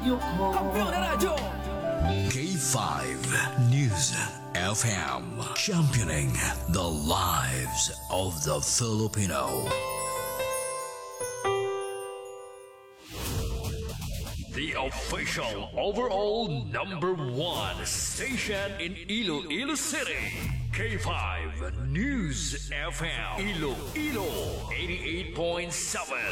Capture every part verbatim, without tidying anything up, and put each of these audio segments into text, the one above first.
Kampiyon na radyo! K five News F M, championing the lives of the Filipino. The official overall number one station in Iloilo City. K five News F M, Iloilo eighty-eight point seven.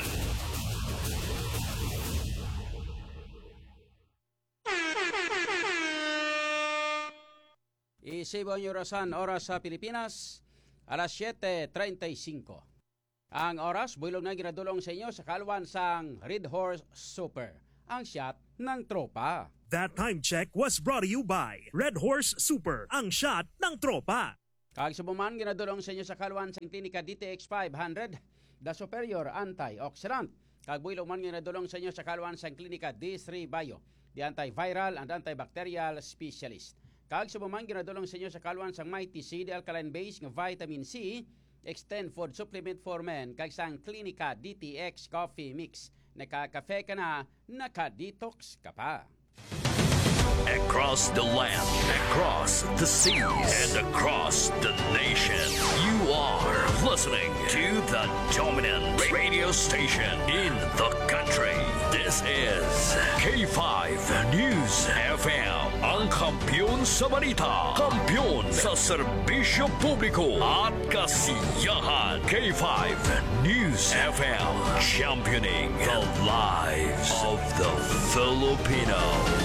Isibong Orasan, oras sa Pilipinas, alas siyete treinta y cinco. Ang oras, bulong na ginadulong sa inyo sa kalwan sang Red Horse Super, ang shot ng tropa. That time check was brought to you by Red Horse Super, ang shot ng tropa. Kag subuman ginadulong sa inyo sa kalwan sang klinika D T X five hundred, the superior antioxidant. Kag bulong man ginadulong sa inyo sa kalwan sang klinika D three Bio, the antiviral and antibacterial specialist. Kag subuman ginadulong sa inyo sa kalwan sang Mighty C, the alkaline base ng vitamin C, extend food supplement for men, kag sang klinika D T X coffee mix. Nakakafe ka na, nakadetox ka pa. Across the land, across the seas, and across the nation, you are listening to the dominant radio station in the country. This is K five News F M, ang kampiyon sa balita, kampiyon sa serbisyo publiko at kasiyahan. K five News F M, championing the lives of the Filipino.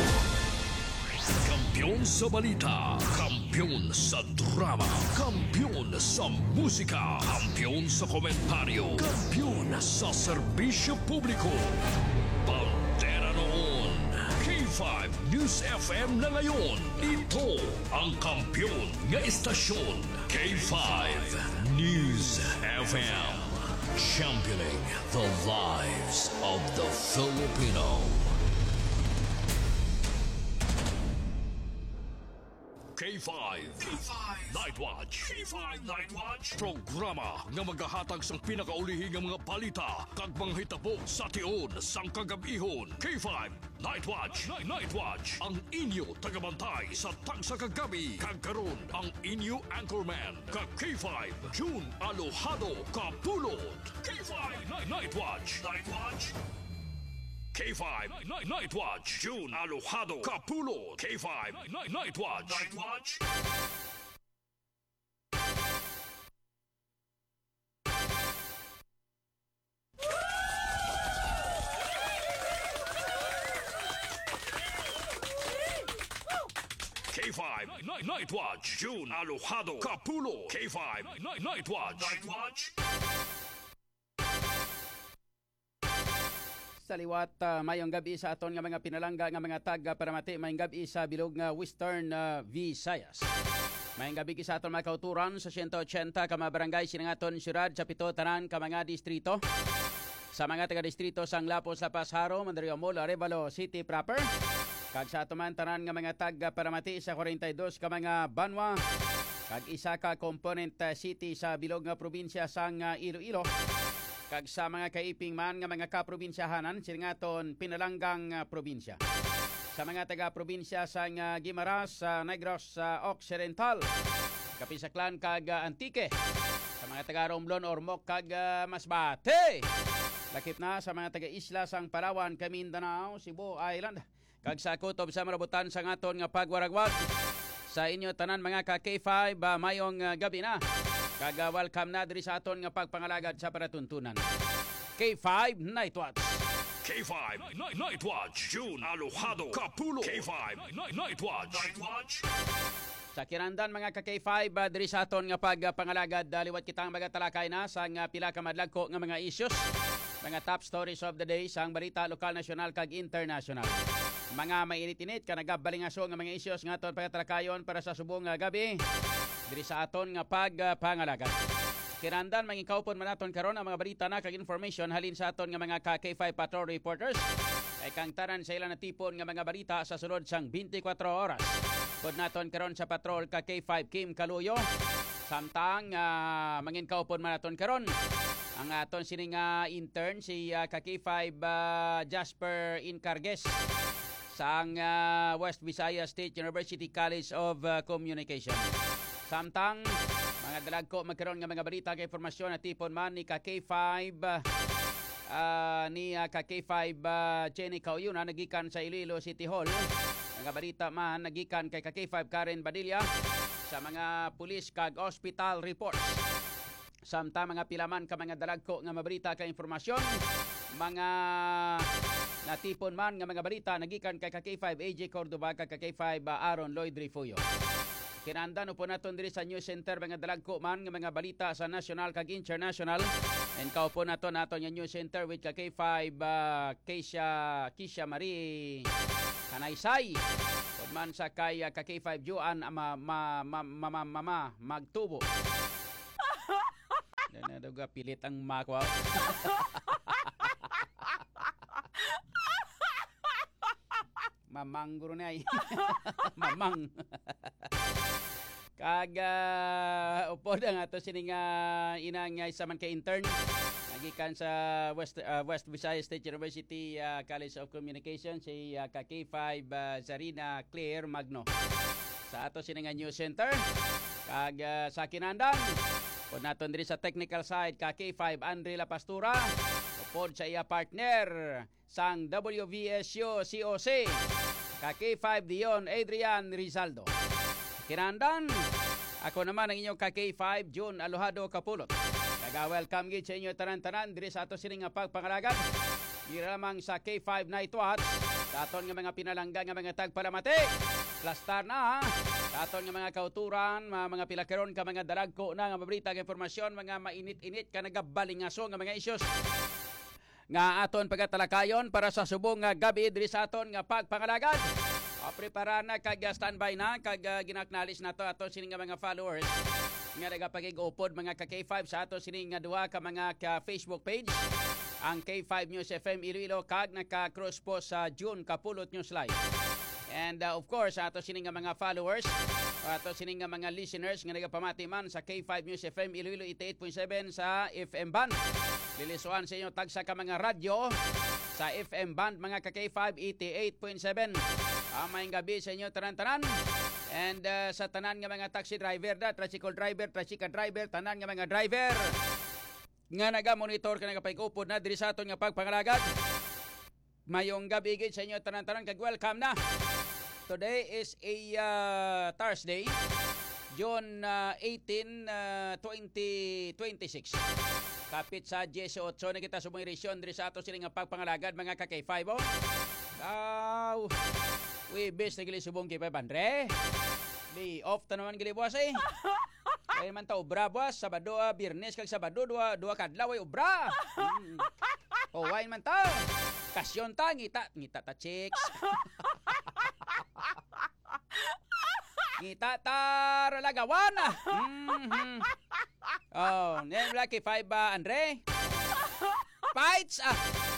Kampiyon sa balita, kampiyon sa drama, kampiyon sa musika, kampiyon sa komentaryo, kampiyon sa serbisyo publiko. Pantera noon, K five News F M na ngayon. Ito ang kampiyon nga istasyon, K five News F M. Championing the lives of the Filipino. K five. K five Night Watch. K five Night Watch. Programa nga magahatag sang pinakaulihing nga mga balita kag mga hitabo sa tion sang kagabihon. K five Night Watch. Night, Night Watch. Ang inyo tagabantay sa tagsa kagabi kag karon ang inyo anchorman kag K five June Alojado Kapulot. K five Night, Night Watch. Night Watch. K five Night, Night Watch. June Alojado Kapulot. K five Night, Night Watch. Night Watch. K five Night, Night Watch. June Alojado Kapulot. K five Night, Night Watch. Night Watch. Sa liwat, uh, mayong gabi sa aton nga mga pinalangga nga mga taga para mati, mayong gabi sa bilog nga Western uh, Visayas. Mayong gabi sa aton mga kauturan sa one eighty ka mga barangay sinangaton syudad sa pito tanan ka mga distrito. Sa mga taga-distrito sang Lapos, Lapas, Haro, Mandario Mall, Arevalo City proper. Kag sa atuman tanan nga mga taga para mati sa forty-two ka mga banwa. Kag isa ka component uh, city sa bilog nga probinsya sang uh, Iloilo. Kag sa mga kaiping man nga mga kaprobinsyahanan siningaton pinalanggang uh, probinsya. Sa mga taga-probinsya sa uh, Guimaras, uh, Negros uh, Occidental, Kapisaklan kag uh, Antique. Sa mga taga-Romblon, Ormoc kag uh, Masbate. Lakip na sa mga taga-isla sang Palawan, Mindanao, Cebu Island. Kag sa kutob sa marabutan sa ngaton nga pagwaragwag. Sa inyo tanan mga ka K five, uh, mayong uh, gabi na. Kag uh, welcome na diri sa aton nga pagpangalagad sa paratuntunan. K five Night Watch. K five Night, Night Watch. June Alojado Kapulot. K five Night, Night Watch. Night Watch. Sa kirandan mga ka K five, uh, diri sa aton nga pagpangalagad, uh, liwat kitang mga talakay na sa nga pila ka madlagko nga mga issues. Mga top stories of the day sang balita lokal, nasyonal kag international. Mga mainit-init ka nagabalingaso nga mga issues nga aton pagtalakayon para sa subong nga gabi. Diri sa aton nga pagpangalagad. Kirandan mangikaupon man aton karon ang mga balita na kag information halin sa aton nga mga K five patrol reporters. Ay kang tanan sa ilang natipon nga mga balita sa sunod sang twenty-four oras. Pod naton karon sa patrol ka K five Kim Kaluyo. Samtang uh, mangikaupon man aton karon ang aton sining uh, intern si uh, ka K five uh, Jasper Incarges. sa ang ah, West Visayas State University College of ah, Communication. Samtang mga dalagko magkaroon nga mga balita kay informasyon na tipon man ni ka K five uh, ni uh, ka K five uh, Jenny Cauyuna nagikan sa Iloilo City Hall. Mga balita man nagikan kay ka K five Karen Badilla sa mga pulis kag hospital reports. Samtang mga pilaman ka mga dalagko nga mabalita kay informasyon, mga natipon man nga mga balita nagikan kay ka K five A J Cordoba kag ka K five uh, Aaron Lloyd Rifuyo. Kinandan po naton diri sa News Center mga dalagko man nga mga balita sa national kag international. And kaupo naton naton yung News Center with ka K five uh, Keisha Keisha Marie Kanaysay. Pud man sa kay uh, ka K five Juan ama ma, ma, ma, ma, ma, ma, magtubo. Na duga pilit ang makwa. Mamang guro na ay. Mamang. Kag uh, upo na nga to sining uh, inang isa man ka intern nagikan sa West uh, West Visayas State University uh, College of Communication si uh, ka K five uh, Zarina Claire Magno. Sa ato sining News Center kag uh, sa kinandang pod naton diri sa technical side ka K five Andre La Pastura upod sa iya partner sang W V S U C O C ka K five Dion Adrian Rizaldo. Kinandan, ako naman ang inyong ka K five June Alohado Kapulot. Naga-welcome gid sa inyo tanan-tanan diri sa ato sining nga pagpangalagan. Diri lamang sa K five Night Watch. Sa aton nga mga pinalangga nga mga tagpalamati. Plastar na ha. Sa aton nga mga kauturan, mga, mga pilakeron ka mga daragko na nga mabrita nga informasyon, mga mainit-init ka nagabalingaso nga mga issues. Nga aton pagatalakayon para sa subong nga gabi diri sa aton nga pagpangalagan. O, prepara na kag standby na kag uh, ginaknalis na to ato sining nga mga followers nga nagapagig-upod mga ka K five sa ato sining nga duha ka mga ka Facebook page ang K five News F M Iloilo kag naka-cross po sa June Kapulot News Live. And uh, of course ato sining nga mga followers ato sining nga mga listeners nga nagapamati man sa K five News F M Iloilo eighty-eight point seven sa F M band. Lilisuan sa inyo tagsa ka mga radyo sa F M band mga ka K five eighty-eight point seven. Amayng gabi sa inyo tanan-tanan. And uh, sa tanan nga mga taxi driver da, tricycle driver, tricycle driver, tanan nga mga driver nga naga-monitor ka nagapay-upod na diri sa aton nga pagpangalagad. Mayong gabi gid sa inyo tanan-tanan kag welcome na. Today is a uh, Thursday, June uh, eighteen, uh, twenty twenty-six. Kapit sa eighteen na kita subong irisyon diri sa ato sining nga pagpangalagad mga ka K five. Oh. Daw. We best na gili subong K five Andre. Di off ta naman gili buwas eh. Kaya man ta obra buwas, Sabado, Biyernes kag Sabado dua dua kadlaw ay obra. Hmm. O wine man ta. Kasyon ta ngita, ngita ta chicks. Ngita ta ralagawan. Mhm. Oh, name like K five uh, Andre. Fights ah.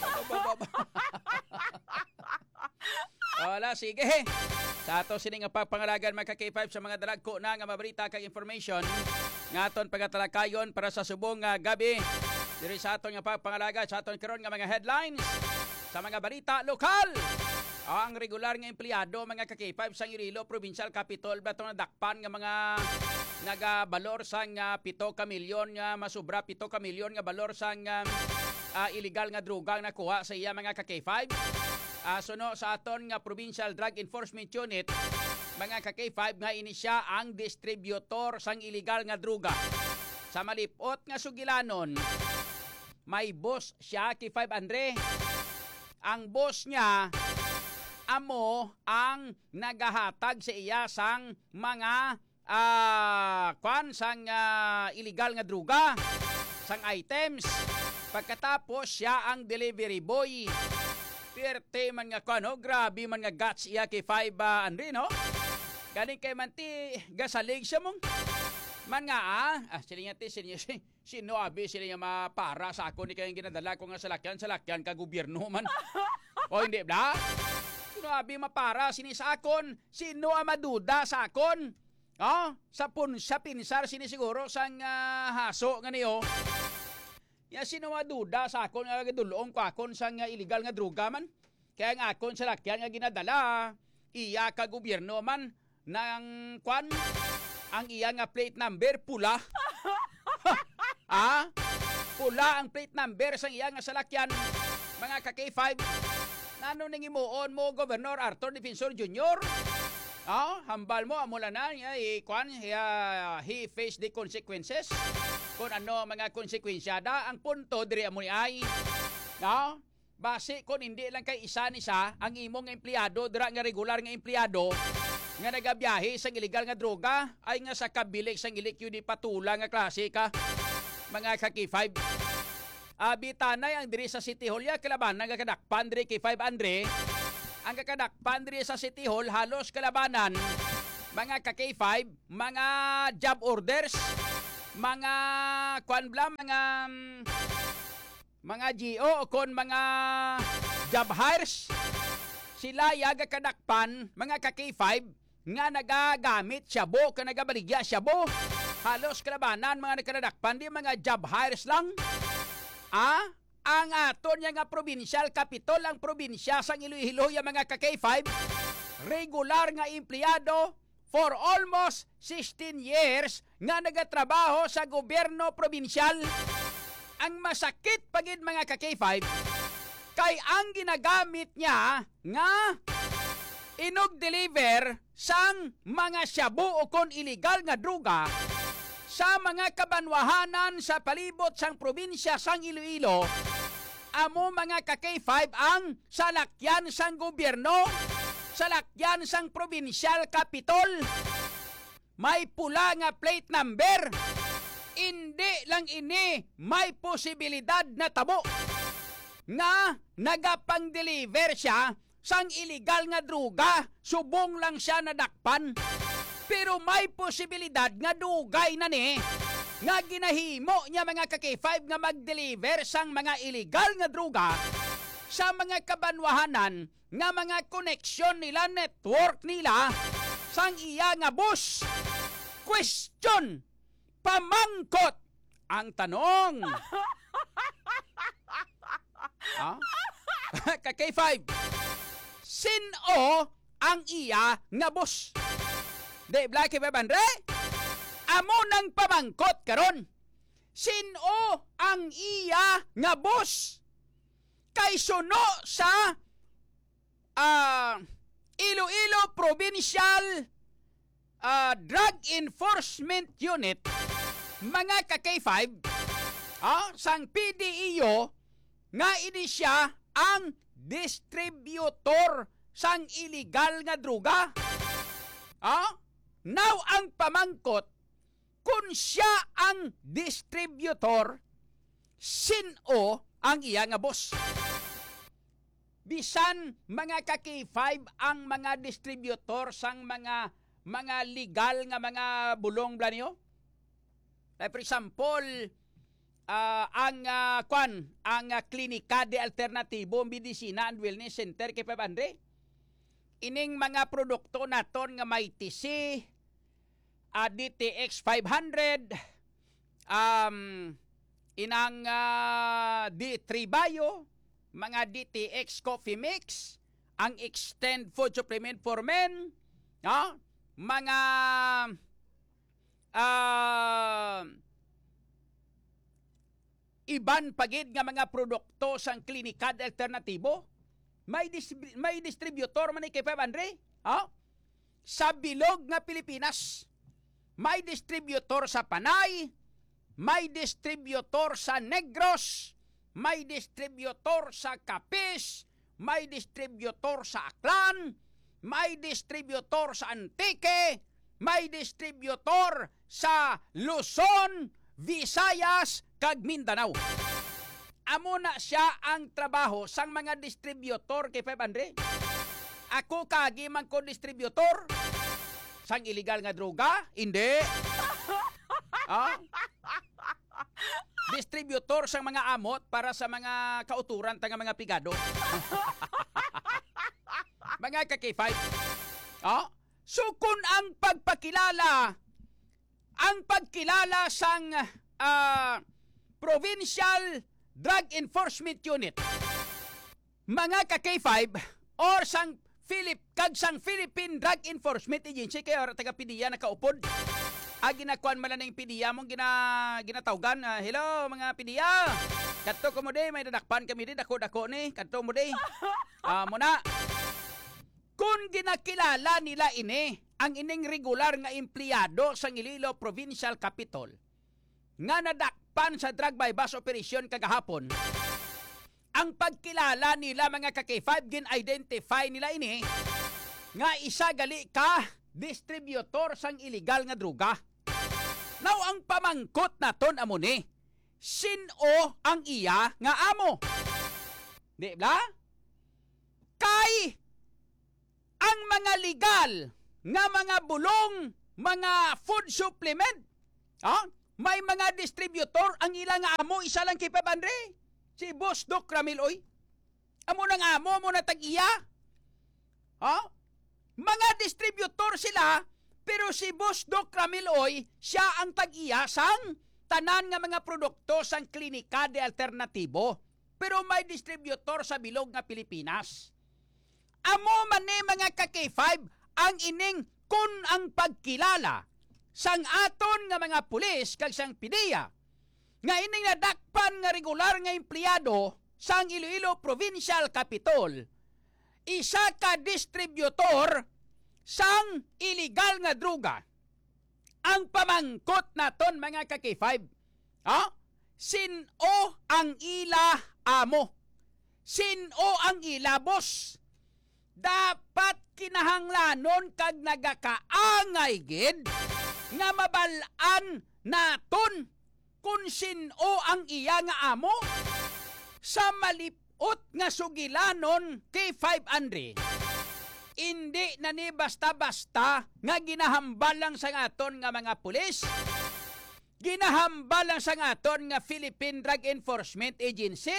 Wala, sige. Sa ato sining nga pagpangalagan mga K five sa mga dalagko na nga mabalita kag information nga aton pagatalakayon para sa subong nga gabi diri sa aton nga pagpangalaga sa aton karon nga mga headlines sa mga balita lokal. Ang regular nga empleyado mga ka K five sa Iloilo Provincial Capitol bato na dakpan nga mga nagabalor sang uh, pito ka milyon nga masubra pito ka milyon nga balor sang uh, uh, illegal nga droga nga nakuha sa iya mga ka K five. Uh, suno sa aton nga Provincial Drug Enforcement Unit mga ka K five nga ini siya ang distributor sang illegal nga droga. Sa malipot nga sugilanon may boss siya K five Andre. Ang boss niya amo ang nagahatag sa iya sang mga uh, kwan sang uh, illegal nga droga sang items. Pagkatapos siya ang delivery boy. Perte man nga kano, grabe man nga guts iya kay five uh, Andre, no? Galing kay man ti gasalig siya mong. Man nga ah, ah sila nga ti, sila si, sino abi sila nga mapara sa ako ni kayong ginadala ko nga salakyan, salakyan ka gobyerno man. O hindi ba? Sino abi mapara, sini sa akon, sino ang maduda sa akon? Oh, sa pun, sa pinsar sini siguro sang uh, haso nga niyo. Ya sino maduda sa akon nga gidulong ko akon sang uh, illegal nga droga man. kaya nga akon sa lakyan nga ginadala, iya ka gobyerno man ng kwan, ang iya nga plate number pula. Ah, pula ang plate number sa iya nga salakyan, mga ka K five. Nano nang imuon mo, Governor Arthur Defensor Junior? Ah, hambal mo, amula na, ya, i, kwan, ya, he faced the consequences. Kung ano mga konsekwensyada, ang punto, diri mo ay, no? Base kung hindi lang kay isa ni sa ang imong empleyado, dira nga regular nga empleyado, nga nagabiyahe sa illegal nga droga, ay nga sa kabilik sang ilikyo di patula nga klase ka, mga ka K five. Abi tanay ang diri sa City Hall ya kalabanan nga kadakpan diri K five Andre. Ang kakadakpan diri sa City Hall halos kalabanan mga ka K five, mga job orders, mga kwan blam, mga mga G O o kon mga job hires. Sila yaga kadakpan mga ka K five nga nagagamit syabo ka nagabaligya syabo. Halos kalabanan mga nakadakpan di mga job hires lang. Ah, ang aton nga provincial capital, ang probinsya sang Iloilo yung mga ka K five, regular nga empleyado for almost sixteen years nga nagatrabaho sa gobyerno probinsyal. Ang masakit pagid mga ka K five, kay ang ginagamit niya nga inog-deliver sang mga shabu o kon illegal nga droga sa mga kabanwahanan sa palibot sang probinsya sang Iloilo. Amo mga ka K five ang salakyan sang gobyerno, salakyan sang provincial capital. May pula nga plate number. Hindi lang ini may posibilidad na tabo nga nagapang-deliver siya sang illegal nga droga, subong lang siya nadakpan. Pero may posibilidad nga dugay na ni nga ginahimo niya mga ka K five nga mag-deliver sang mga illegal nga droga sa mga kabanwahanan nga mga koneksyon nila, network nila sang iya nga bus. Question, pamangkot ang tanong. Ah? Ka K five, sino ang iya nga bus? De Black Andre? Amo nang pamangkot karon. Sino ang iya nga boss? Kay suno sa uh, Iloilo Provincial uh, Drug Enforcement Unit, mga ka K five, ah, sang P D E O nga ini siya ang distributor sang illegal nga droga. Ah? Now ang pamangkot, kung siya ang distributor, sino ang iya nga boss? Bisan mga ka K five ang mga distributor sang mga mga legal nga mga bulong blanyo. Like for example, uh, ang uh, kwan, ang uh, Klinika de Alternatibo Medicina and Wellness Center K five Andre. Ining mga produkto naton nga may T C, uh, D T X five hundred, um, inang uh, D three Bio, mga D T X Coffee Mix, ang Extend Food Supplement for Men, no? Mga uh, iban pagid nga mga produkto sang Klinika de Alternatibo. May, dis- may distributor man ni K five Andre, ha? Sa bilog nga Pilipinas. May distributor sa Panay, may distributor sa Negros, may distributor sa Capiz, may distributor sa Aklan, may distributor sa Antique, may distributor sa Luzon, Visayas, kag Mindanao. Amo na siya ang trabaho sang mga distributor kay five Andre. Ako kagi man ko distributor sang illegal nga droga? Hindi. Ah? Distributor sang mga amot para sa mga kauturan tanga mga pigado. Mga ka K five. Ah? So kung ang pagpakilala, ang pagkilala sang uh, Provincial Drug Enforcement Unit mga ka K five or sang Philip kag sang Philippine Drug Enforcement Agency kay ora taga P D E A nakaupod. Ah, ginakuan man lang ng P D E A mong gina, ginatawgan. Uh, hello mga P D E A. Kadto ko mo day, may dadakpan kami din, dako-dako ni. Kadto mo day. Ah, muna. Kung ginakilala nila ini, ang ining regular nga empleyado sa Iloilo Provincial Capital, nga nadakpan sa drug by bus operation kagahapon, ang pagkilala nila mga ka K five, gin-identify nila ini, nga isa gali ka distributor sang illegal nga druga. Now, ang pamangkot naton amo ni, sino ang iya nga amo? Di ba? Kay ang mga legal nga mga bulong, mga food supplement, ah, may mga distributor, ang ilang nga amo, isa lang kay Papandre, si Boss Doc Ramil, oy. Amo nang amo, amo na tag-iya. Ah? Mga distributor sila, pero si Boss Doc Ramil, oy, siya ang tag-iya sang tanan nga mga produkto sang klinika de alternatibo. Pero may distributor sa bilog nga Pilipinas. Amo man ni mga ka K five ang ining kun ang pagkilala sang aton nga mga pulis kag sang P D E A nga ining nadakpan nga regular nga empleyado sang Iloilo Provincial Capital, isa ka distributor sang illegal nga druga. Ang pamangkot naton mga ka K five, ha? Sino ang ila amo? Sino ang ila boss? Dapat kinahanglanon kag nagakaangay gid nga mabalaan naton kung sino ang iya nga amo. Sa malipot nga sugilanon K five Andre, hindi na ni basta-basta nga ginahambal lang sa aton nga mga pulis, ginahambal lang sa aton nga Philippine Drug Enforcement Agency,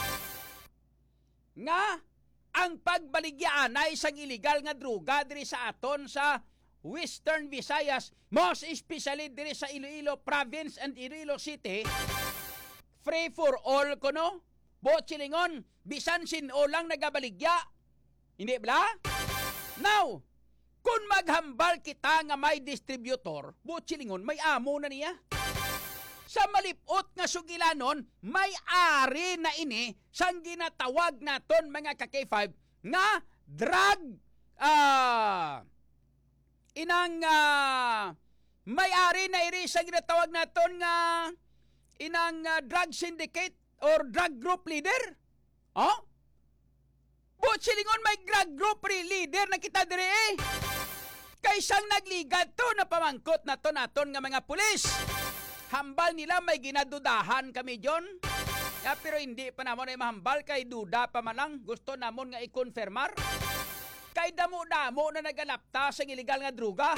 nga ang pagbaligyaanay sang illegal nga druga diri sa aton sa Western Visayas, most especially diri sa Iloilo Province and Iloilo City, free for all ko no? Botsilingon, bisan sino lang nagabaligya. Hindi ba? Now, kung maghambal kita nga may distributor, botsilingon, may amo na niya. Sa malipot nga sugilanon, may ari na ini sang ginatawag naton mga ka K five nga drug ah uh, inang uh, may ari na iri sang ginatawag naton nga inang uh, drug syndicate or drug group leader. Oh? Butsilingon, may drug group leader na kita dire eh. Kaysang nagligat to na pamangkot naton naton nga mga pulis. Hambal nila may ginadudahan kami dyon. Ya, pero hindi pa namon ay mahambal kay duda pa man lang. Gusto namon nga i-confirmar. Kay damo-damo na nagalapta sa illegal nga druga.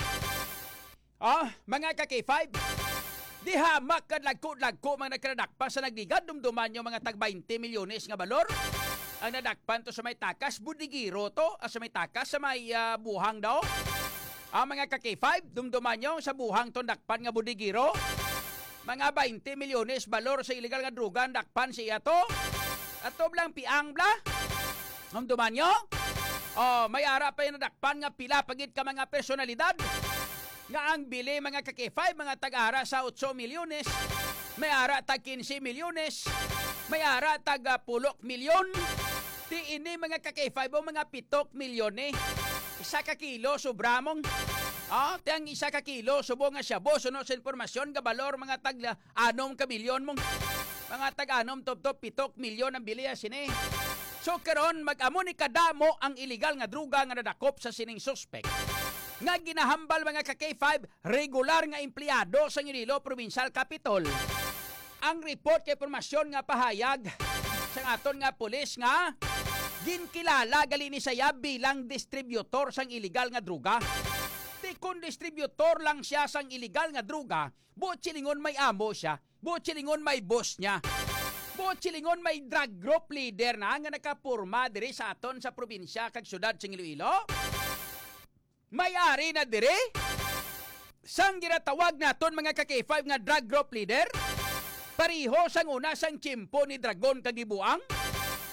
Ah, mga ka K five, di hamak kad lagko-lagko mga nagkadakpan sa nagligad. Dumduman yung mga tag twenty milyones nga balor. Ang nadakpan to sa may takas, budigiro to. Ah, sa may takas, sa may uh, buhang daw. Ah, mga ka K five, dumduman yung sa buhang to dakpan nga budigiro. Mga twenty milyones balor sa illegal nga druga, dakpan siya to. At to blang piang bla. Dumduman nyo? Oh, may ara pa yung nadakpan nga pila pagit ka mga personalidad. Nga ang bili mga ka K five, mga tag-ara sa eight milyones. May ara tag fifteen milyones. May ara tag pulok milyon. Di ini mga ka K five o mga pitok milyon eh. Isa ka kilo sobramong. Ah, tiyang isa ka kilo subo nga siya bo suno sa informasyon nga balor mga tagla anom ka milyon mong mga tag-anom top-top pitok milyon ang biliya sini. So karon mag-amo ni kadamo ang illegal nga druga nga nadakop sa sining suspect. Nga ginahambal mga ka K five, regular nga empleyado sa Iloilo Provincial Capital. Ang report kay informasyon nga pahayag sa aton nga pulis nga ginkilala gali ni saya bilang distributor sang illegal nga druga. Di kung distributor lang siya sang illegal nga druga, butsilingon may amo siya, butsilingon may boss niya, butsilingon may drug group leader na nga nakapurma diri sa aton sa probinsya kag syudad sang Iloilo. May-ari na diri sang ginatawag naton mga ka K five nga drug group leader, pariho sang una sang tiyempo ni Dragon kag Gibuang.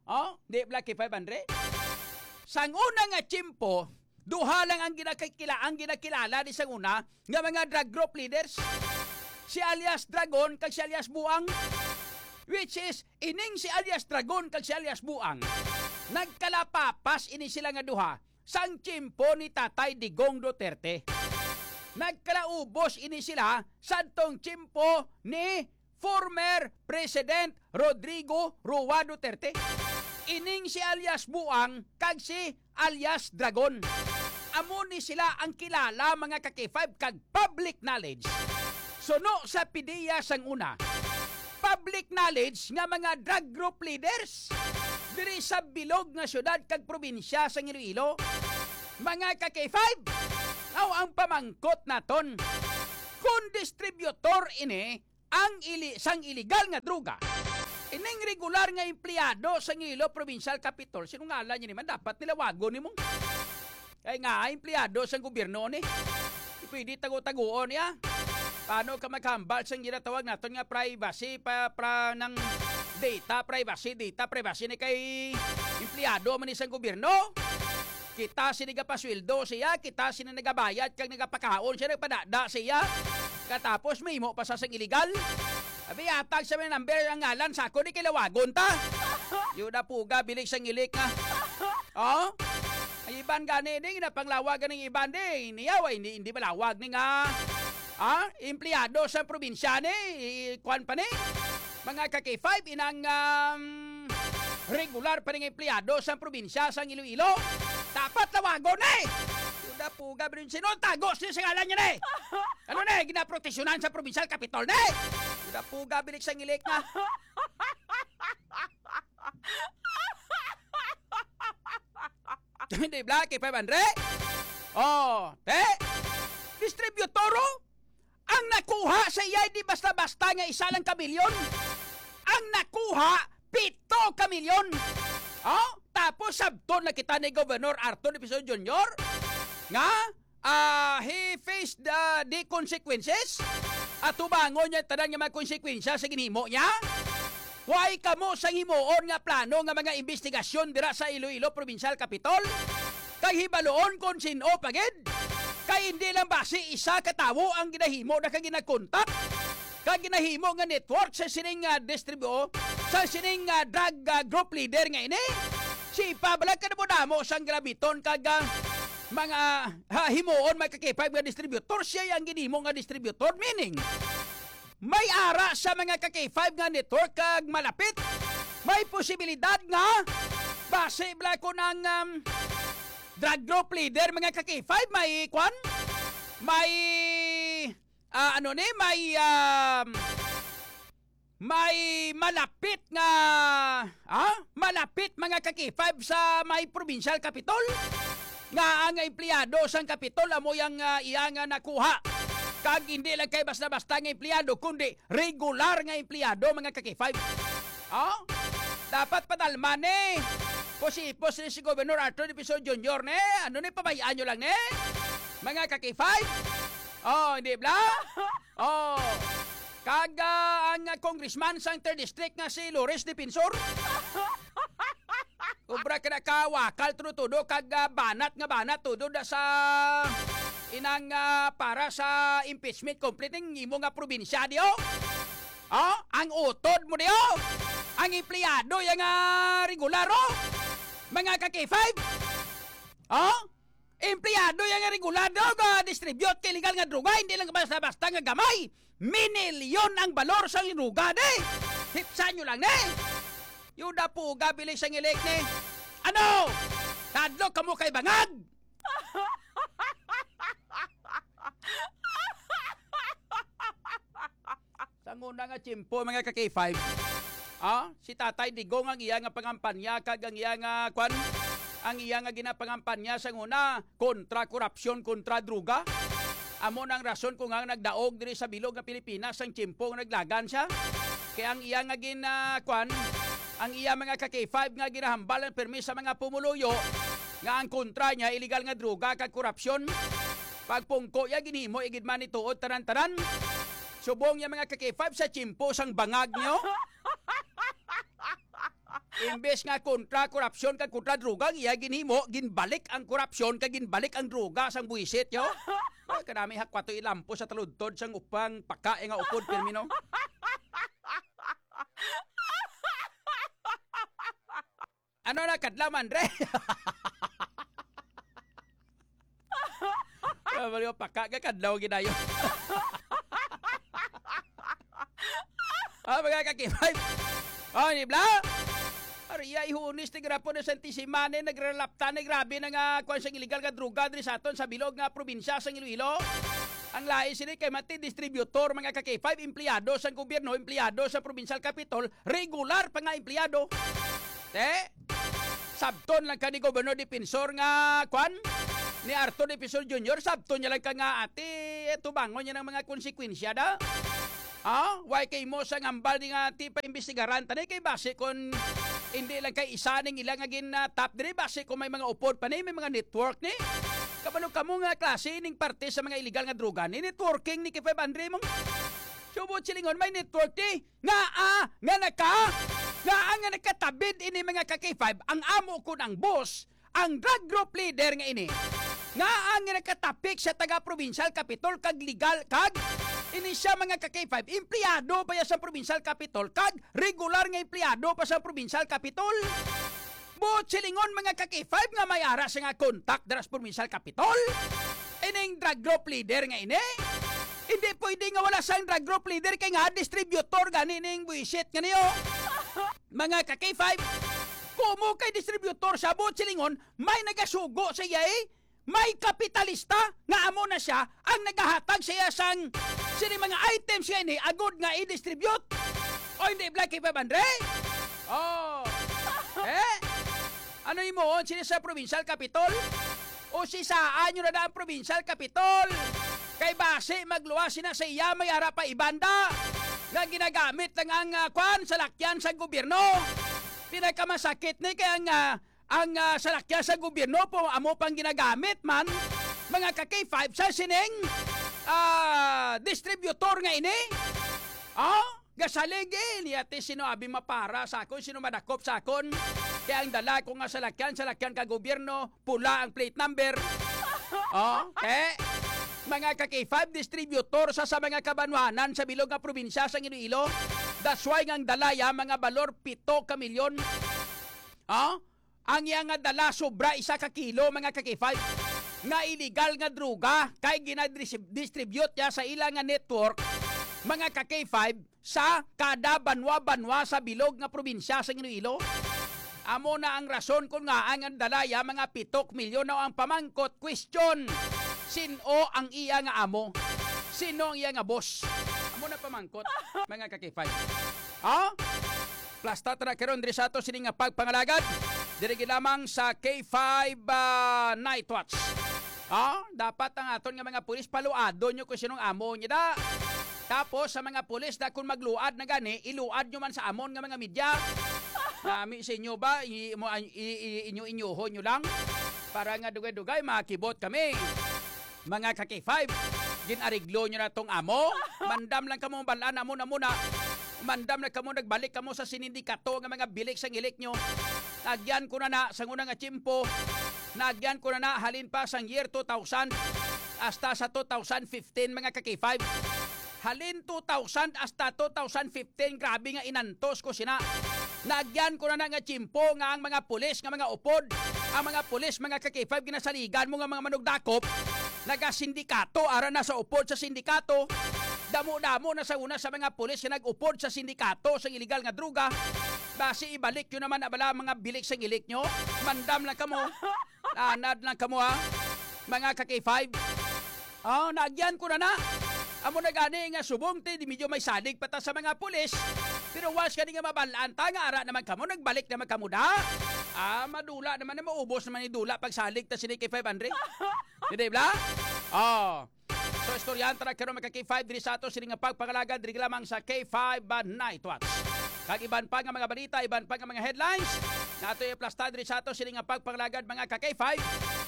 Oh, di Blacky five hundred. Sang una nga chimpo, duha lang ang ginakilala, ang ginakilala di sang una nga mga drug group leaders. Si alias Dragon kag si alias Buang, which is ining si alias Dragon kag si alias Buang. Nagkalapapas ini sila nga duha sang chimpo ni Tatay Digong Duterte. Nagkalaubos ini sila sadtong chimpo ni former President Rodrigo Roa Duterte. Ining si alias Buang kag si alias Dragon. Amo ni sila ang kilala mga ka-K five kag public knowledge. Suno sa pidiya sang una, public knowledge nga mga drug group leaders diri sa bilog nga syudad kag probinsya sa Iloilo. Mga ka-K five, aw ang pamangkot naton. Kung distributor ini ang ili sang illegal nga droga, ining regular nga empleyado sa Iloilo Provincial Capital, sinungalan niya naman dapat nilawagon ni mong. Kaya nga, empleyado sa gobyerno ni. Pwede tago-taguon niya. Paano ka maghambal sa ginatawag natin nga privacy pa, pra ng data, privacy, data, privacy ni kay empleyado man isang gobyerno? Kita si nagapasweldo siya, kita si nagabayad kag nagapakaon siya, nagpadada siya. Katapos may mo pa sa sang illegal. Abi atag sa may number ang ngalan sa ako di kilawagon ta. Yun na puga, bilig sang ilik nga. Oh? Ay iban gani di, napanglawagan ng iban di. Niyaw ay hindi, hindi malawag ni nga. Ah, empleyado sa probinsya ni, kuan pa ni. Mga ka-K five, inang um, regular pa rin empleyado sa probinsya sa Iloilo. Dapat lawagon eh! Yun na po, Gabriel, sino tagos niya sa ngalan niya eh? Ano na eh, ginaproteksyonan sa provincial capital na eh? Yun na po, Gabriel, sa ngilik na. Hindi, Blacky five hundred? Oh, te? Distributoro? Ang nakuha sa iya, di basta-basta nga isa lang kamilyon. Ang nakuha, pito kamilyon. Oh, tapos sabton na kita ni Governor Arthur Episodio Junior nga uh, he faced the, the consequences at tubangon niya tanang nga mga konsekwensya sa ginhimo niya. Huwag ka mo sa himuon nga plano nga mga investigasyon dira sa Iloilo Provincial Capital. Kay hibaloon kung sino pagid. Kay hindi lang basi isa katawo ang ginahimo na kang ginakontak. Kag ginahimo nga network sa sining uh, distribuo, sa sining uh, drug uh, group leader nga ini. Si Pablag ka na mo damo sang grabiton kag uh, mga uh, himuon may kakipag nga distributor. Siya ang ginhimo nga distributor, meaning may ara sa mga ka-K five nga network kag malapit. May posibilidad nga base bala ko ng um, drug group leader mga ka-K five may kwan may uh, ano ni may um, may malapit nga ah, malapit mga ka-K five sa may provincial capital nga ang empleyado sang capital amo yang uh, iyang uh, nakuha. Kag hindi lang kay basta-basta nga empleyado, kundi regular nga empleyado mga ka-K five. Oh? Dapat padalman eh. Posipos ni si Governor Arthur Episodio Junior ne. Ano ni pabayaan nyo lang ne? Mga ka-K five. Oh, hindi bla? Oh. Kag uh, ang uh, congressman sang third district nga si Lourdes Defensor. Ubra ka na kawakal tudo kag uh, banat nga banat tudo da sa inang uh, para sa impeachment completing imo nga probinsya diyo. Oh, ang utod mo diyo. Ang empleyado yang uh, regular oh. Mga ka-K five. Oh, empleyado yang regular do ga distribute kay legal nga droga, hindi lang basta-basta nga gamay. Minilyon ang balor sa droga de. Hipsan nyo lang ne. Yuda po gabilis ang ilik ni. Ano? Tadlo kamo kay bangag. Sanguna nga chimpo mga ka-K five. Ah, si Tatay Digong ang iya nga pangampanya kag ang iya nga kwan ang iya nga ginapangampanya sa nguna kontra korupsyon, kontra droga. Amo nang rason kung nga nagdaog diri sa bilog nga Pilipinas ang chimpo nga naglagan siya. Kaya ang iya nga gina kwan ang iya mga ka-K five nga ginahambal ang permis sa mga pumuluyo nga ang kontra niya illegal nga droga kag korupsyon. Pagpungko ya ginhimo igid man ni tuod tanan-tanan. Subong ya mga ka-K five sa chimpo sang bangag nyo. Imbes nga kontra korupsyon kag kontra droga, ang iya ginhimo, ginbalik ang korupsyon kag ginbalik ang droga sang buisit yo. Ay, kanami hakwato ilampo sa taludtod sang upang pakae nga upod pirmino. Ano na kadlaman, Re? Baliw paka ka kadlaw gidayo. Ah, mga kakipay. Oh, ni Bla. Ariya ihunis ti grapo na Santisimane nagrelapta na grabe na nga kuan sa illegal nga droga diri sa aton sa bilog nga probinsya sa Iloilo. Ang lahi sini kay mati distributor mga kakipay, empleyado sa gobyerno, empleyado sa provincial capital, regular pa nga empleyado. Te, sabton lang ka ni Gobernador Defensor nga kuan ni Arto Defensor Junior, sabton niya lang ka nga ati tubangon niya ng mga konsekwensya da. Ah, why kay mo sa ngambal ni nga ti pa imbestigaran tanay kay base kon hindi lang kay isa ning ilang nga gin uh, top diri base kung may mga upod pa ni may mga network ni. Kabalo kamo nga klase ning parte sa mga illegal nga droga ni networking ni kay five hundred mo. Subo silingon may network ni nga ah, nga naka nga ang nga nakatabid ini mga ka K five ang amo ko ng boss ang drug group leader nga ini. Nga ang nga nakatapik sa taga provincial capital kag legal kag ini siya mga ka K five, empleyado pa sa provincial capital, kag regular nga empleyado pa sa provincial capital. But silingon mga ka K five nga may aras nga contact dara sa provincial capital. Ining drug group leader nga ini. Hindi pwede nga wala sang drug group leader kay nga distributor gani ning buisit nga niyo. Mga ka K five, kumo kay distributor sa but silingon, may nagasugo sa iya eh. May kapitalista nga amo na siya ang nagahatag siya sang sini mga items siya ni agod nga i-distribute. O hindi black kay five hundred? Oh. Eh? Ano imo sini sa provincial capital? O si saan nyo na da ang provincial capital? Kay base magluwa sina sa iya may ara pa ibanda nga ginagamit lang ang uh, kwan sa lakyan sa gobyerno. Pinakamasakit ni kaya nga ang uh, salakyan sa gobyerno po amo pang ginagamit man mga ka K five sa sining uh, distributor nga ini. Oh, gasaligin yati sino abi mapara sa akon, sino madakop sa akon. Kaya ang dala ko nga salakyan, salakyan ka gobyerno, pula ang plate number. Oh, eh mga ka K five distributor sa sa mga kabanwanan sa bilog nga probinsya sa Iloilo. That's why nga ang dalaya mga balor pito ka milyon. Oh, ang iya nga dala sobra isa ka kilo mga ka K five nga illegal nga droga kay ginadistribute ya sa ilang nga network mga ka K five sa kada banwa-banwa sa bilog nga probinsya sa Iloilo. Amo na ang rason kung nga ang dalaya mga pitok milyon na ang pamangkot. Question, sino ang iya nga amo? Sino ang iya nga boss? Amo na pamangkot mga ka K five. Ah? Plasta na karon diri sa ato sini nga pagpangalagad. Diri lamang sa K five uh, Night Watch. Ah, dapat ang aton nga mga pulis paluado nyo kung sinong amo niya da. Tapos sa mga pulis na kung magluad na gani, iluad nyo man sa amon nga mga media. Nami sa inyo ba, inyo-inyoho nyo lang para nga dugay-dugay makibot kami. Mga ka K five, ginariglo nyo na tong amo. Mandam lang kamo balaan amo na muna. Mandam na kamo nagbalik kamo sa sinindikato nga mga bilik sang ilik nyo. Nagyan ko na na sa unang atsimpo. Nagyan ko na na halin pa sang year two thousand hasta sa two thousand fifteen mga ka K five. Halin two thousand hasta two thousand fifteen grabe nga inantos ko sina. Nagyan ko na na nga tsimpo nga ang mga pulis nga mga upod. Ang mga pulis mga ka K five ginasaligan mo nga mga manugdakop. Naga-sindikato ara na sa upod sa sindikato. Damo-damo na sa una sa mga pulis na nag-upod sa sindikato sa illegal nga droga. Basi ibalik nyo naman abala mga bilik sa ilik nyo. Mandam lang kamo. Anad lang kamo ha. Mga ka K five. Oh, nagyan ko na na. Amo na gani nga subong ti di medyo may salig pata sa mga pulis. Pero was kani nga mabalaan ta nga ara naman kamo nagbalik naman kamo da. Ah, madula naman na maubos naman ni dula pag salig ta sini K five hundred. Hindi bla? Oh. So istoryan tara karon mga K five diri sa ato sini nga pagpangalaga diri lamang sa K five Night Watch. Kag iban pa nga mga balita, iban pa nga mga headlines. Nato i-plasta diri sa ato sini nga pagpangalaga mga ka K five.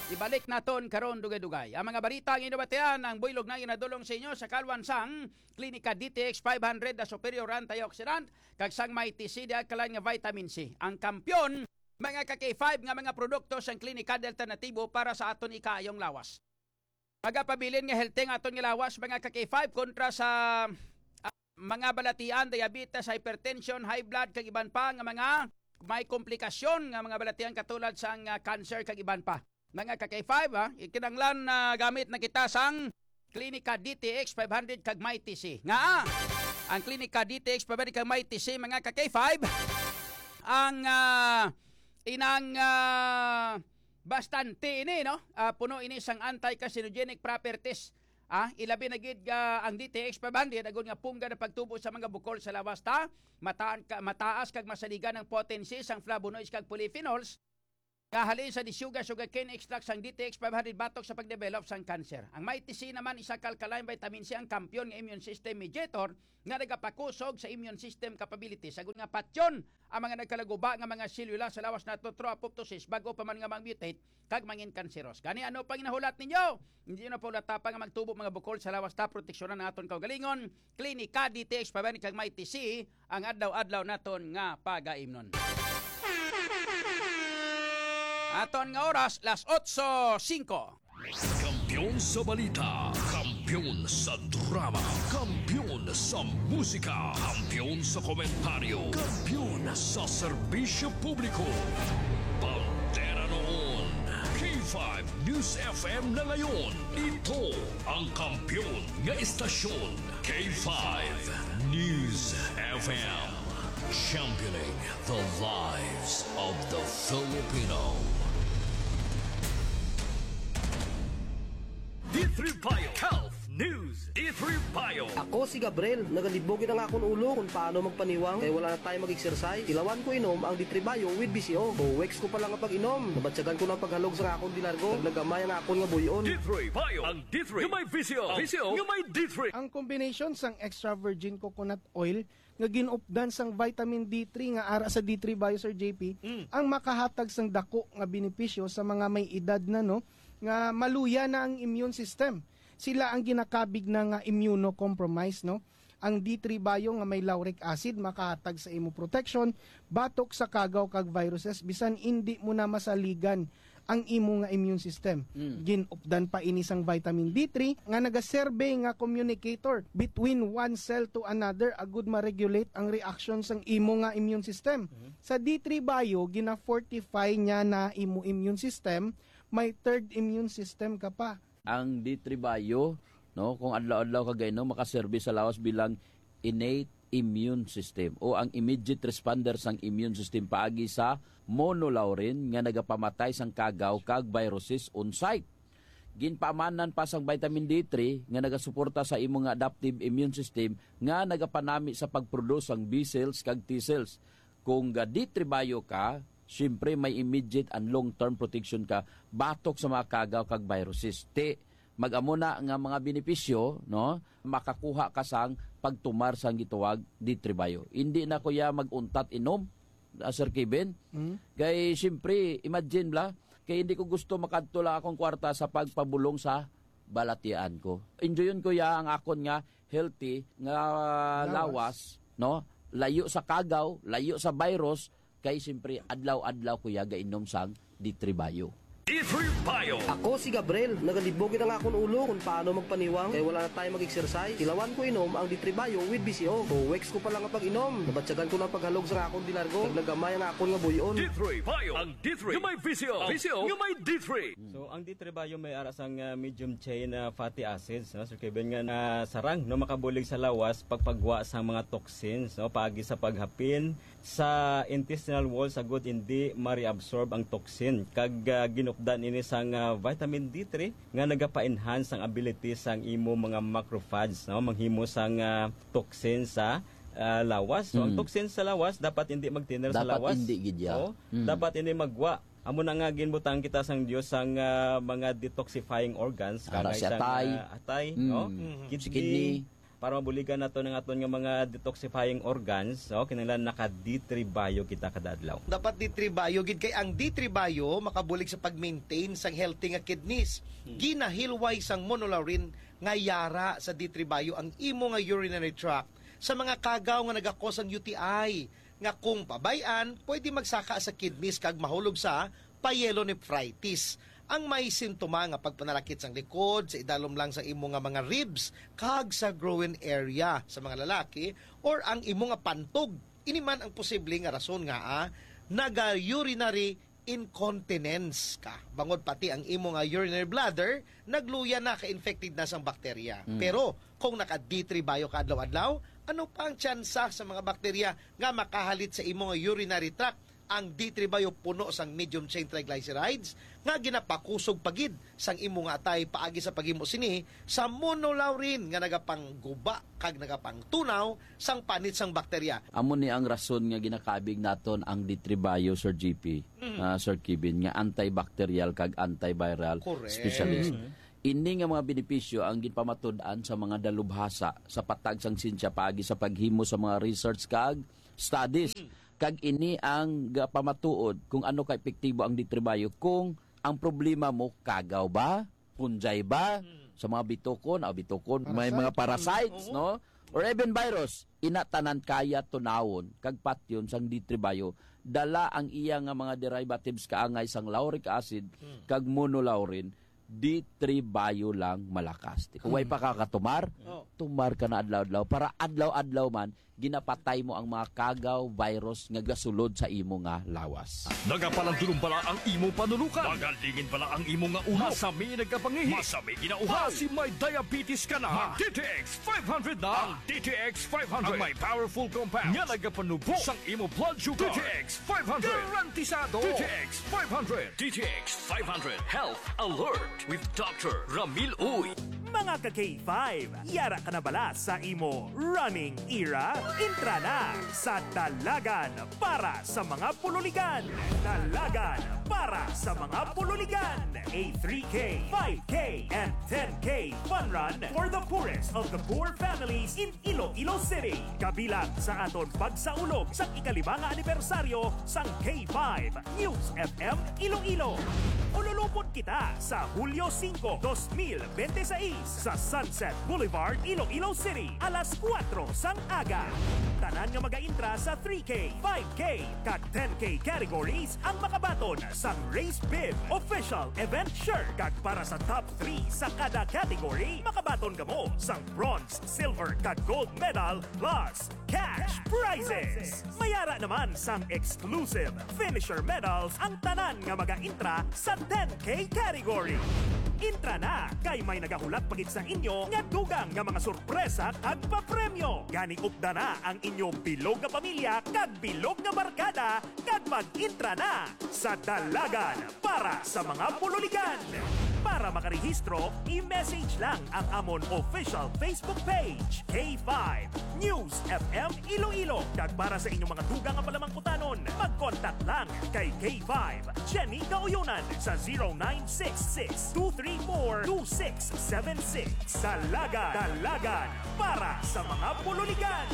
Ibalik naton karon dugay-dugay. Ang mga balita ang inobatian ang buylog na ginadulong sa inyo sa kalwansang Klinika D T X five hundred na superior antioxidant kag sang may T C di kalan nga vitamin C. Ang kampyon mga ka K five nga mga produkto sang Klinika alternatibo para sa aton ikaayong lawas. Magapabilin nga healthy nga aton nga lawas mga ka K five kontra sa uh, mga balatian, diabetes, hypertension, high blood kag iban pa nga mga may komplikasyon nga mga balatian katulad sang uh, cancer kag iban pa. Mga ka K five ha, ikinanglan na uh, gamit na kita sang Klinika D T X five hundred kag may T C. Nga ah, ang Klinika D T X five hundred kag may T C mga ka K five ang uh, inang uh, bastante ini no, uh, puno ini sang anti-carcinogenic properties. Ah, ilabi na gid uh, ang D T X five hundred agon nga pungga na pagtubo sa mga bukol sa lawas ta, mataan ka, mataas kag masaligan ang potency sang flavonoids kag polyphenols. Kahalin sa disuga sugarcane extract sang D T X five hundred batok sa pagdevelop sang cancer. Ang may T C naman isa kalkaline vitamin C ang kampyon nga immune system mediator nga nagapakusog sa immune system capabilities. Sagun nga patyon ang mga nagkalaguba nga mga selula sa lawas nato through apoptosis bago pa man nga mag-mutate kag mangin kanseros. Kani ano pang nahulat ninyo? Hindi na po latapa nga magtubo mga bukol sa lawas ta proteksyonan naton kaugalingon. Klinika D T X five hundred kag may T C ang adlaw-adlaw naton nga pagaimnon. Aton nga oras, las eight oh five. Kampiyon sa balita, kampiyon sa drama, kampiyon sa musika, kampiyon sa komentaryo, kampiyon sa serbisyo publiko. Pantera noon, K five News F M na ngayon. Ito ang kampiyon nga istasyon, K five News F M. Championing the lives of the Filipino. D three Bio Health News. D three Bio. Ako si Gabriel, nagalibogin ang akong ulo kung paano magpaniwang kaya wala na tayo mag-exercise. Ilawan ko inom ang D three Bio with B C O. Buwex ko pa lang ang pag-inom. Nabatsagan ko ng paghalog sa akong dilargo. Naglagamay ang akong nga buyon. D three Bio. Ang D three. Yung may V C O. V C O. Yung may D three. Ang combination sang extra virgin coconut oil nga ginupdan sang vitamin D three nga ara sa D three Bio Sir J P mm. ang makahatag sang dako nga benepisyo sa mga may edad na no nga maluya na ang immune system. Sila ang ginakabig na nga immunocompromised no. Ang D three Bio nga may lauric acid makahatag sa imo protection batok sa kagaw kag viruses bisan hindi mo na masaligan ang imo nga immune system. Mm. Ginupdan pa ini sang vitamin D three nga nagaserbe nga communicator between one cell to another agud ma-regulate ang reaction sang imo nga immune system. Mm. Sa D three Bio gina-fortify niya na imo immune system, may third immune system ka pa. Ang D three Bio, no, kung adlaw-adlaw ka gayno makaserbe sa lawas bilang innate immune system o ang immediate responder sang immune system paagi sa monolaurin nga nagapamatay sang kagaw kag viruses on site. Ginpaamanan pa sang vitamin D three nga nagasuporta sa imong adaptive immune system nga nagapanami sa pagproduce sang B cells kag T cells. Kung ga D three Bio ka, siyempre may immediate and long-term protection ka batok sa mga kagaw kag viruses. Te mag-amo na nga mga benepisyo, no, makakuha ka sang pagtumar sang gituwag D three Bio. Hindi na kuya maguntat inom, uh, Sir Kevin. Mm. Kay siyempre, imagine bla, kay hindi ko gusto makadto lang akong kwarta sa pagpabulong sa balatian ko. Enjoyin ko ya ang akon nga healthy nga lawas, lawas no, layo sa kagaw, layo sa virus, kay siyempre adlaw-adlaw ko ya gainom sang D three Bio. D three Bio. Ako si Gabriel, nagalibogin ang akong ulo kung paano magpaniwang kaya wala na tayo mag-exercise. Ilawan ko inom ang D three Bio with B C O. Buwex ko pa lang ang pag-inom. Nabatsagan ko ng paghalog sa akong dilargo. Naglagamay ang akong nga buyon. D three Bio. Ang D three. Yung may V C O. V C O. Yung may D three. So ang D three Bio may ara sang uh, medium chain uh, fatty acids, no? Sir Kevin nga na sarang no makabulig sa lawas pagpagwa sa mga toxins, no, paagi sa paghapin sa intestinal wall sa good hindi ma-reabsorb ang toxin kag uh, ginupdan ini sang uh, vitamin D three nga nagapa-enhance ang ability sang imo mga macrophages, no, manghimo sang uh, toxin sa uh, lawas. So mm. ang toxin sa lawas dapat hindi magtiner sa lawas. Dapat hindi gidya. So, mm. dapat hindi magwa. Amo na nga ginbutang kita sang Dios sang uh, mga detoxifying organs para kagay sa sang atay, uh, atay, mm. no, mm. kidney, kidney, para mabuligan nato ng aton nga mga detoxifying organs, no, kinahanglan naka D three bio kita kada adlaw. Dapat D three bio gid kay ang D three bio makabulig sa pag-maintain sang healthy nga kidneys. Ginahilway sang monolaurin nga yara sa D three bio ang imo nga urinary tract sa mga kagaw nga nagakos ang U T I nga kung pabayan pwede magsaka sa kidneys kag mahulog sa pyelonephritis. Ang may simptoma nga pagpanalakit sang likod, sa idalom lang sa imo nga mga ribs, kag sa groin area sa mga lalaki, or ang imo nga pantog. Ini man ang posible nga rason nga ah, naga-urinary incontinence ka. Bangod pati ang imo nga urinary bladder, nagluya na ka-infected na sang bakterya. Mm. Pero kung naka D three bio ka adlaw-adlaw, ano pa ang tsansa sa mga bakterya nga makahalit sa imo nga urinary tract? Ang D three bio puno sang medium chain triglycerides nga ginapakusog pagid sang imo nga atay paagi sa paghimo sini sa monolaurin nga nagapangguba kag nagapangtunaw sang panit sang bakterya. Amo ni ang rason nga ginakabig naton ang D three bio, Sir G P, mm. uh, Sir Kevin, nga antibacterial kag antiviral Correct. specialist. Mm. Ini nga mga benepisyo ang ginpamatud-an sa mga dalubhasa sa patag sang sinsya paagi sa paghimo sa mga research kag studies. Mm. Kag ini ang pamatuod kung ano ka epektibo ang D three bio kung ang problema mo kagaw ba, punjay ba, sa mga bitokon, o bitokon, Parasite. may mga parasites, no? Or even virus, inatanan kaya tunawon kag patyon sang D three bio dala ang iya nga mga derivatives kaangay sang lauric acid kag monolaurin. D three bio lang malakas. Kung way pa kakatumar, tumar ka na adlaw-adlaw para adlaw-adlaw man ginapatay mo ang mga kagaw, virus nga gasulod sa imo nga lawas. Nagapalandulong pala ang imo panulukan. Magalingin pala ang imo nga uhaw. Masami nagkapangihi. Masami ginauhaw. Kasi may diabetes ka na. Mag D T X five hundred na. Ang D T X five hundred. Ang may powerful compounds. Nga nagapanubo sang imo blood sugar. D T X five hundred. Garantisado. D T X five hundred. D T X five hundred. Health Alert with Doctor Ramil Uy. Mga ka-K five, yara ka na bala sa imo running era? Intra na sa Dalagan para sa mga pululigan. Dalagan para sa mga pululigan. A three K, five K, and ten K fun run for the poorest of the poor families in Iloilo City. Kabilang sa aton pagsaulog sa ikalimang anibersaryo sang K five News F M Iloilo. Ululupot kita sa Hulyo five, twenty twenty-six sa Sunset Boulevard, Iloilo City, alas kwatro sang aga. Tanan nga mag-intra sa three K, five K, kag ten K categories ang makabaton sang Race Bib official event shirt. Kag para sa top three sa kada category, makabaton ka mo sang bronze, silver, kag gold medal plus cash prizes. Mayara naman sang exclusive finisher medals ang tanan nga mag-intra sa ten K category. Intra na kay may nagahulat pagit sa inyo nga dugang nga mga sorpresa kag papremyo. Gani upda na ang inyong bilog nga pamilya kag bilog nga barkada kag mag-intra na sa Dalagan para sa mga pululigan. Para makarehistro, i-message lang ang amon official Facebook page, K five News F M Iloilo. Kag para sa inyong mga dugang nga palamangkutanon, mag-contact lang kay K five Jenny Gauyunan sa zero nine six six, two three four, two six seven six. Dalagan, Dalagan para sa mga pululigan.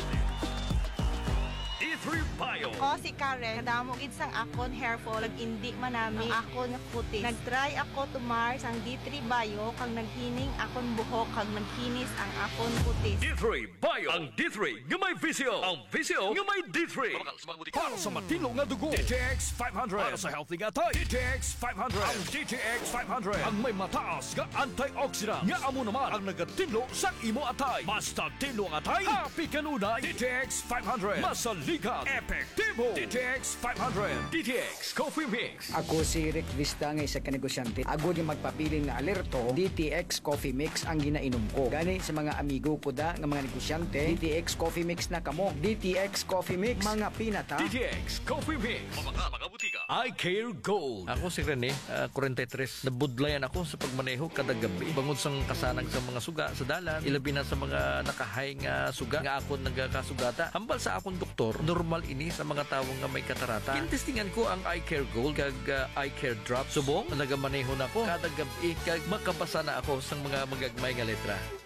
D three bio. Ako si Karen, kadamo gid sang akon hair fall, ag indi manami ang akon nga kutis. Nagtry ako tumar sang D three bio kag naghining akon buhok kag nagkinis ang akon kutis. D three bio. Ang D three nga may visio. Ang visio nga may D three. Para sa matino nga dugo. D T X five hundred. Para sa healthy nga tay. D T X five hundred. Ang D T X five hundred. Ang may mataas nga antioxidant. Nga amo naman ang nagatino sa imo atay. Basta tino ang atay. Happy kanunay. D T X five hundred. Masaligan. Epektibo. D T X five hundred. D T X Coffee Mix. Ako si Rick Vista nga isa ka negosyante. Agod yung magpapiling na alerto, D T X Coffee Mix ang ginainom ko. Gani sa mga amigo ko da nga mga negosyante, D T X Coffee Mix na kamo. D T X Coffee Mix, mga pinata. D T X Coffee Mix. Mga mga butika. I Care Gold. Ako si Rene, uh, forty-three. Nabudlayan ako sa pagmaneho kada gabi. Bangod sang kasanang sa mga suga sa dalan, ilabi na sa mga nakahay nga suga nga akon nagakasugata. Hambal sa akong doktor, normal ini sa mga tawo nga may katarata. Intestingan ko ang I Care Gold kag uh, I Care Drop. Subong nagamaneho na ko kada gabi kag makabasa na ako sang mga magagmay nga letra.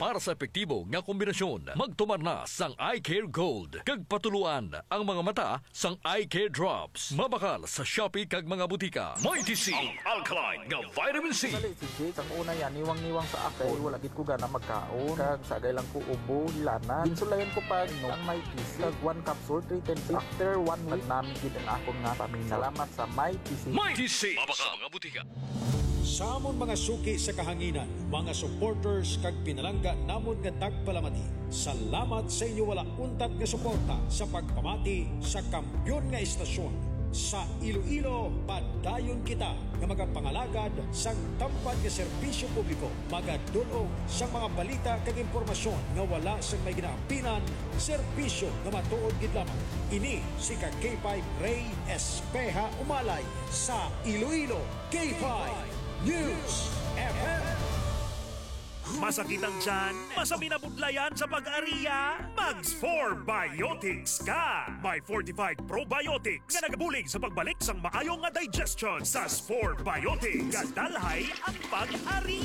Para sa epektibo nga kombinasyon, magtumar na sang Eye Care Gold. Kag patuluan ang mga mata sang Eye Care Drops. Mabakal sa Shopee kag mga butika. Mighty C, ang alkaline nga vitamin C. Dali si Jake, ang una yan, niwang-niwang sa ako. Wala gid ko gana magkaon. Kag sagay lang ko ubo, hilana. Ginsulayan ko pa no, ang may T C. Kag one capsule, three ten six. After one week, namin gid ang akong nga paminaw. Salamat sa may T C. Mighty C, mabakal mga butika. Sa amon mga suki sa kahanginan, mga supporters kag pinalangga namon nga tagpalamati. Salamat sa inyo wala untat nga suporta sa pagpamati sa kampyon nga istasyon. Sa Iloilo, padayon kita nga magapangalagad sang tampad nga serbisyo publiko. Magadulong sa mga balita kag impormasyon nga wala sang may ginaapinan, serbisyo nga matuod gid lamang. Ini si ka K five Ray Espeja Umalay sa Iloilo K five News F M. Masakit ang tiyan? Masami na budlayan sa pag-ariya? Mags four Biotics ka! May fortified probiotics nga nagabulig sa pagbalik sang maayong nga digestion sa four Biotics. Gadalhay ang pag-ariya.